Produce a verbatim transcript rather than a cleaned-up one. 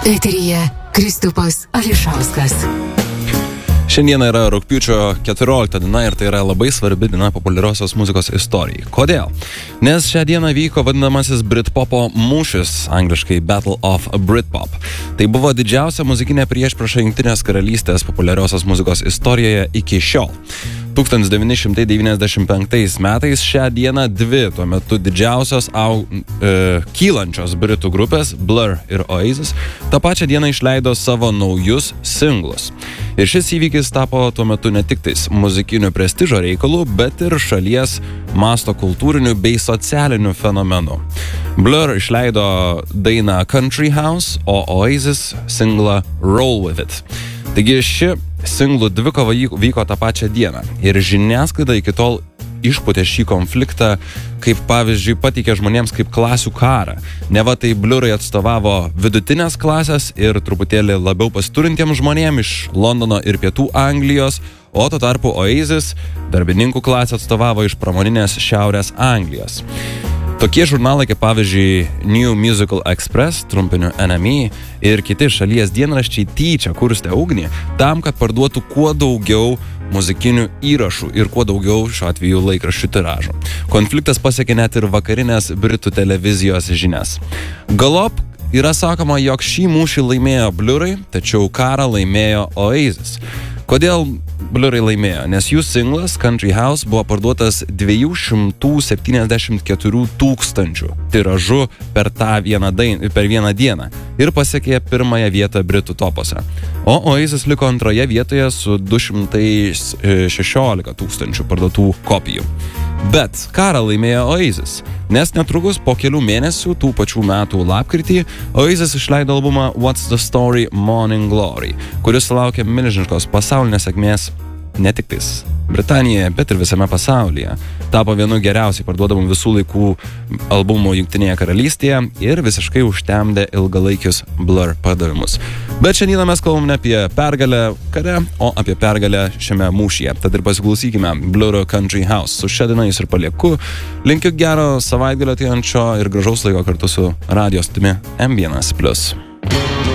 Eteryje Kristupas Ališauskas. Šiandien yra rugpjūčio keturiolikta diena ir tai yra labai svarbi diena populiariosios muzikos istorijai. Kodėl? Nes šią dieną vyko vadinamasis Britpopo mūšis, angliškai Battle of Britpop. Tai buvo didžiausia muzikinė priešprieša Jungtinės karalystės populiariosios muzikos istorijoje iki šiol. tūkstantis devyni šimtai devyniasdešimt penktais metais šią dieną dvi tuo metu didžiausios au, e, kylančios britų grupės Blur ir Oasis tą pačią dieną išleido savo naujus singlus. Ir šis įvykis tapo tuo metu ne tik tais muzikiniu prestižo reikalu, bet ir šalies masto kultūriniu bei socialiniu fenomenu. Blur išleido dainą Country House, o Oasis singlą Roll With It. Taigi ši singlų dvikova vyko tą pačią dieną ir žiniasklaida iki tol išpūtė šį konfliktą, kaip pavyzdžiui pateikė žmonėms kaip klasių karą. Neva tai Blurai atstovavo vidutinės klasės ir truputėlį labiau pasiturintiems žmonėms iš Londono ir Pietų Anglijos, o tuo tarpu Oasis darbininkų klasę atstovavo iš pramoninės Šiaurės Anglijos. Tokie žurnalai kaip pavyzdžiui New Musical Express, trumpiniu N M E, ir kiti šalies dienraščiai tyčia kurstė ugnį tam, kad parduotų kuo daugiau muzikinių įrašų ir kuo daugiau šiuo atveju laikraščių tiražų. Konfliktas pasiekė net ir vakarinės Britų televizijos žinias. Galop yra sakoma, jog šį mūšį laimėjo Blurai, tačiau karą laimėjo Oasis. Kodėl Blurai laimėjo? Nes jų singlas Country House buvo parduotas dviejų šimtų septyniasdešimt keturių tūkstančių tiražu per, tą vieną dain, per vieną dieną ir pasiekė pirmąją vietą Britų topuose. O Oasis liko antroje vietoje su du šimtai šešiolika tūkstančių parduotų kopijų. Bet karą laimėjo Oasis, nes netrukus po kelių mėnesių tų pačių metų lapkritį Oasis išleido albumą What's the Story Morning Glory, kuris sulaukė milžiniškos pasaulinės sėkmės ne tik tais Britanijoje, bet ir visame pasaulyje. Tapo vienu geriausiai parduodamų visų laikų albumų Jungtinėje karalystėje ir visiškai užtemdė ilgalaikius Blur pardavimus. Bet šiandieną mes kalbame ne apie pergalę kare, o apie pergalę šiame mūšyje. Tad ir pasiklausykime Bluro Country House. Su šia diena jūs ir palieku. Linkiu gero savaitgalio ateinančio ir gražaus laiko kartu su radijo stotimi M vienas plius.